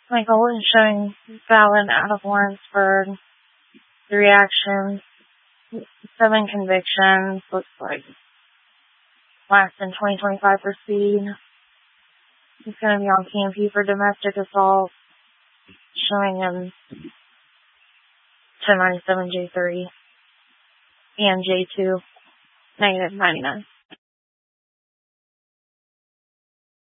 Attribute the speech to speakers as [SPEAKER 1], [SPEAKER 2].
[SPEAKER 1] Michael is showing valid out of Lawrenceburg. 3 actions, 7 convictions. Looks like last in 2025 for speed. He's going to be on PMP for domestic assault, showing him 1097 J3 and J2 -99.